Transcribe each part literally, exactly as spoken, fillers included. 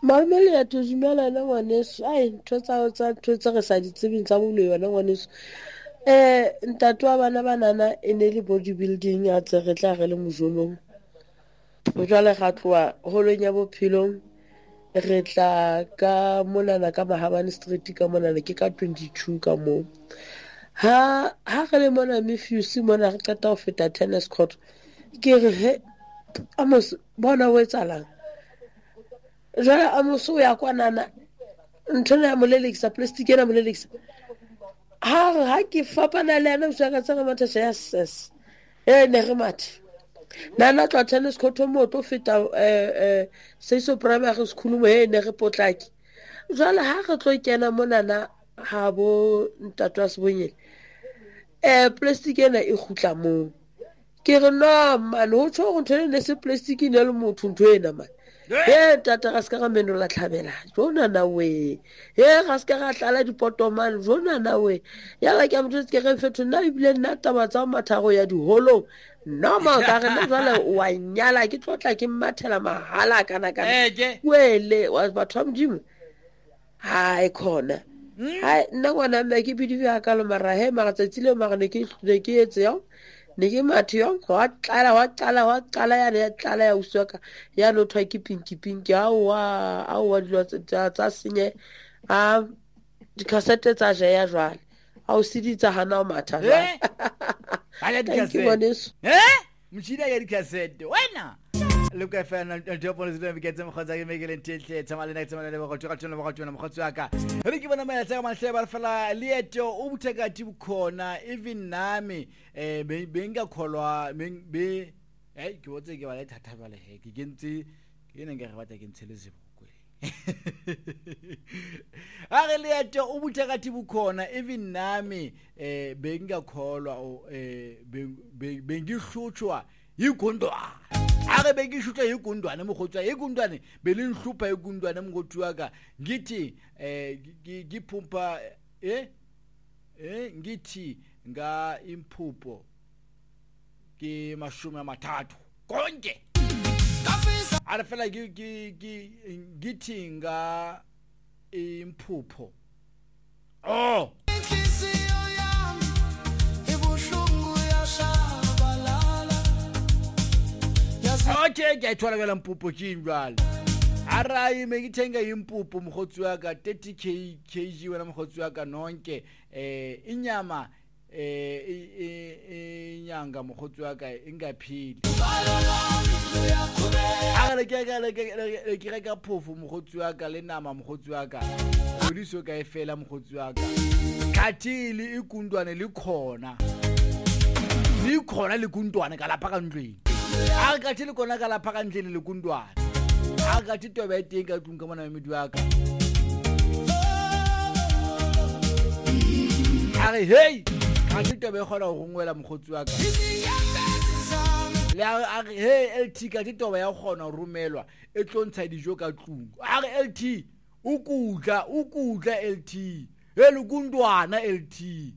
Mamele ya tuzimela na ngwaneso ai ntho tsa tsa ntho tse re sa di tsebeng tsa bolo yona ngwaneso eh ntate wa bana banana e ne le bodybuilding ya tse re tla re le mojolong o jwale ga tloa holong ya bophelo re tla ka monana ka Mahabane Street ka monana ke ka twenty-two ka mo ha ha re le mona Mefuse mona re qeta ho feta tennis court ke re he amos bona o etsalang jwale amoso ya kwanana ntona ya molelekisa plastic ena molelekisa ha ha ke fapana le ana usaka tsanga matha ya ses eh ne re mathi nana tla tennis court mo to feta eh eh seiso primary school mo he ne re potlaki jwale ha re tlo kena monana ha bo ntatwa sebonyele eh plastic ena e khutla mo ke re no man ho tsho go ntone ne se plastic ine le motho ntwe ena man he tata ga ska ga meno la tlhabela jona na we he ga ska ga tlala dipotomane jona na we ya ga ke motho ke re fetho nna ibile nna taba tsa mathago ya di holo no ma ka re nna jwale wa nyala ke tlotla ke mathela mahala kana kana wele wa batho amdimo hai khona hai nna ngwana mme ke bidi ya ka lo mara he ma tsatsile ma ne ke ne ke etse yo ne ke mathe yo wa tlala wa tlala wa tlala ya ne tlala ya uswaka ya no thwa ke pinki pinki a wa a wa dilo tsa tsa senye a di cassette tsa ja ya jwale a o siditsa hana o matha jwale ala di cassette eh mchida ya di cassette wena look at fan and top on the get some khaza ke mekele ntetle tsama le tsama le go tshaka tsona go tsona mogotsi wa ka re ke bona mela tsaka mahleba fela leeto o buthekati bukhona even nami eh benga kholwa be hey ke botse ke ba le thatha ba le he ke kentse ke ne ke re batla ke ntshele zibukwe a re leeto o buthekati bukhona even nami eh benga kholwa eh bengihlutshwa yigondwa ake bekishutha yigundwane mogotsi yigundwane belinhlupha yigundwane mngoti waka ngithi eh ngiphumpa eh eh ngithi nga imphupho ke mashumi amathathu konke ara fela ngithi nga imphupho oh okay ke ithola ke la mpupho tshindwala arayi mekithenga impupho mogotsi wa ka thirty kilograms wena mogotsi wa ka nonke eh inyama eh inyanga mogotsi wa ka ingaphili ara ke ke ke reka phofu mogotsi wa ka le nama mogotsi wa ka odiso ka efela mogotsi wa ka khathili ikundwane likhona likhona likundwane ka lapha ka ndlwini aka tshile kona ka lapha ka ndlele le kundwana aka titobe teng ka tlung ka mona medi wa ka are hey ka titobe khona go ngwela mogotsi wa ka le are hey L T ka titobe ya khona rumelwa e tlontsha dijo ka tlung are L T ukudla ukudla L T he le kundwana L T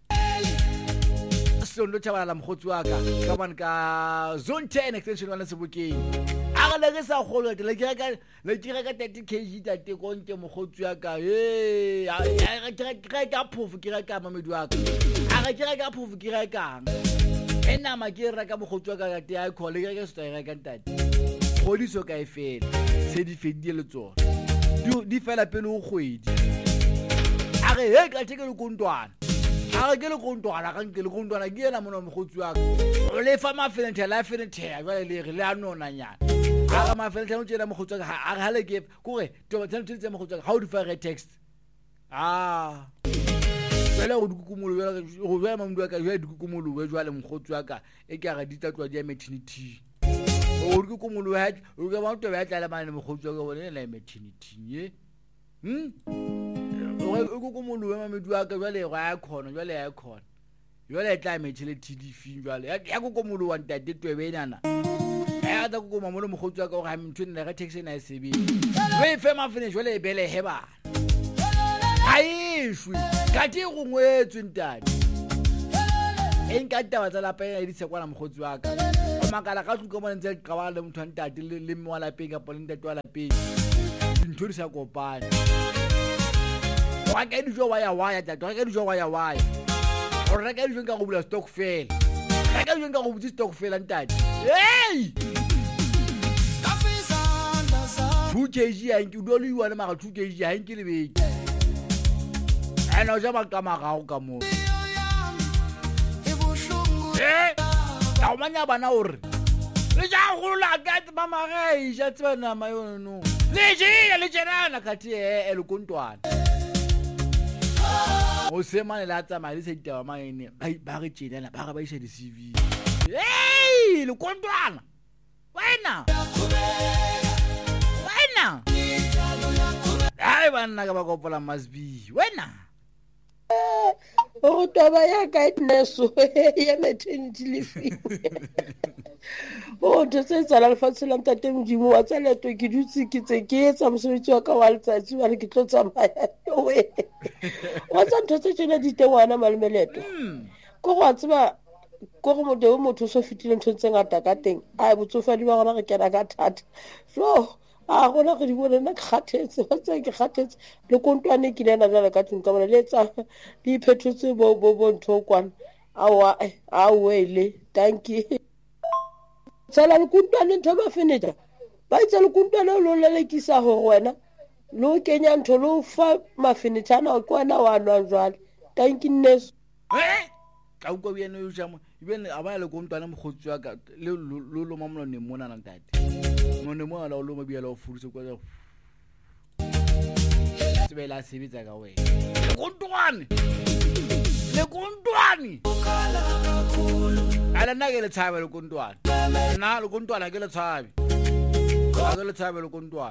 ndo thabala mogotsi wa ka ka bana ka zone ten extension wana sebokeng a ga le sa golo le ke ka le ke ka thirty kilograms tate konke mogotsi wa ka eh a ga ka phofu ke ka mamedi wa ka a ga ke ka phofu ke ka ena ma ke ra ka mogotsi wa ka ka te a khole ke ke sta ka ntate godiso ka efela se di fedile le tsona di fela pele o kgwedi a re he ka tsheke le kontwana a ke le kontwana ka nke le kontwana ke ena mona mogotsi wa ka o le fa mafele nthe la fele nthe jwale le re le a nona nyana a ga mafele nthe o tsena mogotsi wa ka a ga le ke kore to tsena tse mogotsi wa ka how to fire text ah bela go dikukumolo go bela mamdu wa ka jwa dikukumolo we jwale mogotsi wa ka e ke ga ditatlwa di ya maternity o dikukumolo wa o ga ba to ba tla mane mogotsi wa ka bona le maternity ye hm o go go molo wa mamedi wa ka jwale go ya khona jwale ya khona jwale e tla metshele T D F jwale ya go go molo wa ntate twebe nana ya da go mamolo mogotsi wa ka go ga mntwe nna ga taxi na sebi we fe ma finish jwale e bele heba ai shwi ka ti go ngwetswe ntate e nka taba tsa lapeng e di sekwana mogotsi wa ka o makala ka tlo mo ntse ka ba le motho ntate le le mo la peng ka pole ntate wa lapeng dintho di sa kopane wa ka dijo wa ya wa ya tata wa ka dijo wa ya wa ya o reka dijo ka go bula stockfel reka dijo ka go butsi stockfel ntate hey two kilograms ya nke do le iwana maga two kilograms ya nke le beke ana ja ba ka maga ka mo eh ta o manya bana o re le ja go la ka mama ga e ja tsena mayo no le je le jena na kati e le kontwana o se mane la tsama le se ditaba maene ai ba re tjena ba ga ba isa di C V hey le kontwana wena wena ai bana ka ba kopola masbi wena o toba ya kindness ya maternity leave o de se tsala le fatsela ntate modimo wa tsala to ke dutse ke tse ke etsa mosebetsi wa ka wa letsatsi wa re ke tlo tsamaya we wa tsa ntho tse tsena di tengwana malmeleto go go tseba go go modimo motho so fitile ntho tse ngata ka teng a botsofadi ba gona re kena ka thata so a gona go di bona nna kgathetse ba tse ke kgathetse le kontwane ke lena jana ka tlung ka bona le tsa di phethotse bo bo bo ntho kwana awa a wele thank you tsala le kontwane ntho ba feneta ba itse le kontwane lo lelekisa go wena lo kenya ntho lo fa mafenetana o kwana wa nwa jwale thank you ness eh ka uko bene yo jamo ibene abana le kontwane mogotsi wa ka le lo lo mamolo ne mona nang tate mone mo ala lo mo biela o furutse kwa tsebela sebetsa ka wena le kontwane le kontwane ala na ke le tshabe le kontwane na le kontwane ke le tshabe ke le tshabe le kontwane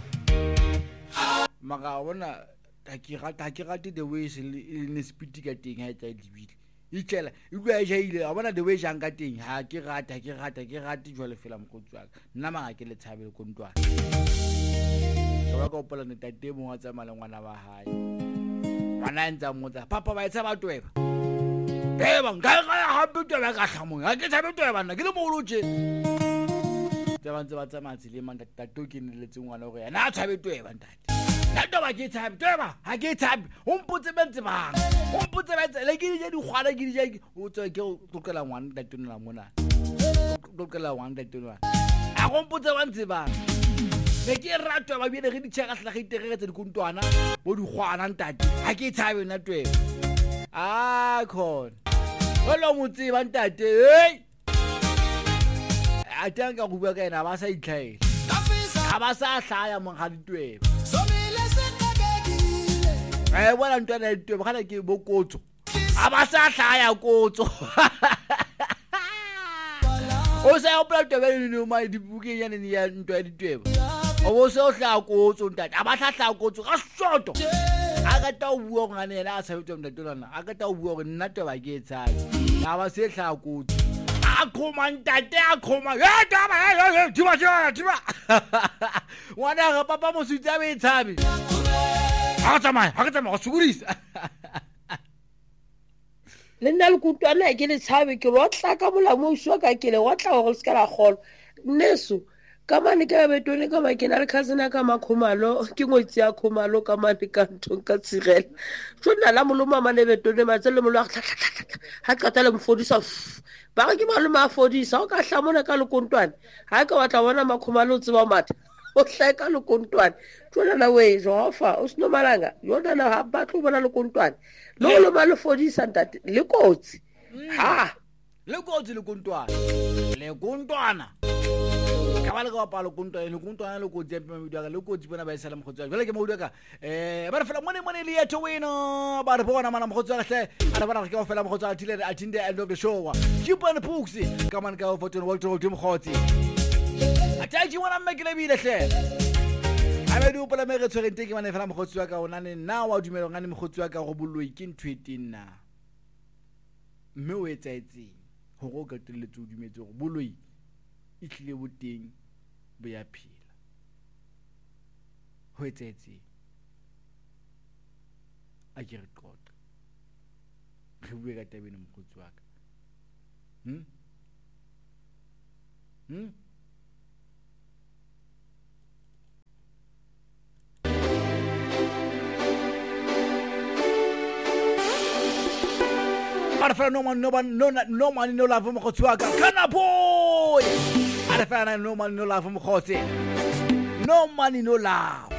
maka bona ta ke ga ta ke ga the way se le speed ka teng ha tsa dibile itlela e bua ja ile a bona the way jang ka teng ha ke rata ke rata ke rata jwa le fela mokotsi wa ka nna maka ke le tshabe le kontwana ka ba ka opola ne tate mo wa tsamala ngwana ba hae bana ntsa motsa papa ba etsa ba tweba beba nka ga ha tweba ka hlamo ha ke tshabe tweba nna ke le mogoloje tsa ba tsa matsi le manda tate ke ne le tsengwana go ya na tshabe tweba ntate ntate ba ke tshabe tweba ha ke tshabe o mpotse bentse bang o mpotse bentse le ke di kgwala ke di ja o tswa ke go tlokela ngwana tate nna mona tlokela ngwana tate nna a go mpotse bantse bang be ke ratwa ba bile re di tshega tlhagite re tsa dikontwana bo di kgwana ntate ha ke tshabe na tweba a khona lo motse ba ntate hey a tanga go bua ka ena ba sa itlhaela a ba sa hlaya mo ga ditweba eh bona ntwana ditweba kana ke bokotso a ba sa hlaya kotso o sa o pla tweba le mo di buke ya ne ya ntwa ditweba o bo se o hlaya kotso ntate a ba hlaya kotso ga soto a ka ta o bua ngane ena a sa utwa mntatolana a ka ta o bua go nna tweba ke etsang a ba se hlaya kotso akoma ntate akoma eh taba eh diba diba diba wana ga papa mo sitsa be tshabe ha tsamaya ha tsamaya go sugurisa le nna le kutwana ke le tshabe ke lo tla ka mola mo swa ka ke le wa tla go ska la golo neso ka mane ka betone ka ba ke na le cousin ka makhomalo ke ngotsi ya khomalo ka mane ka ntong ka tsigela tsona la molo mama le betone ma tsele molo ha qata le mfodisa ba ke malo ma fodisa o ka hlamona ka le kontwane ha ka batla bona makhomalo tseba matha o hleka le kontwane tsona la we jofa o sino malanga yona na ha ba tlo bona le kontwane lo lo ma le fodisa ntate le kotsi ha le kotsi le kontwana le kontwana ka ba le ka palo kontwana le kontwana le kotsi ya pema midaka le kotsi bona ba isala mkhotsi jwale ke mo udaka eh ba re fela mone mone le ya to wena ba re bona mana mkhotsi ga hle a re bona ke go fela mkhotsi a tile a tinde end of the show keep on puxi come on ka photo wa to dim khotsi ataji wana mmekele bile hle a be di upola me re tshwere nteke mane fela mkhotsi wa ka ona ne na wa dumelo ngane mkhotsi wa ka go bolloi ke ntweteng na mme o etsa etseng go go ka telletse o dumetse go bolloi e tlile boteng be ya phela ho etsetse a ke re qota re bue ka tabeng mkhotsi wa ka Hmm? Hmm? Arafana no man no man no no man no love mo khotsi wa ka kana boy. Arafana no man no love mo khotsi. No money no love.